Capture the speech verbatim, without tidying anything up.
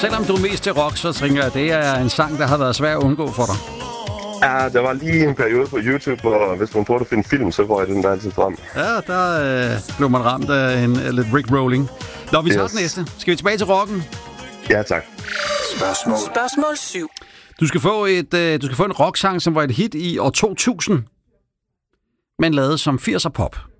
selvom du er mest til rock, så tænker jeg, at det er en sang, der har været svær at undgå for dig. Ja, der var lige en periode på YouTube, hvor hvis man prøvede at finde film, så var jeg den der altid frem. Ja, der øh, blev man ramt af en uh, lidt Rick Rolling. Nå, vi tager yes. den næste. Skal vi tilbage til rocken? Ja, tak. Spørgsmål. Spørgsmål syv. Du skal få et, øh, du skal få en rocksang, som var et hit i år to tusind, men lavet som firser pop.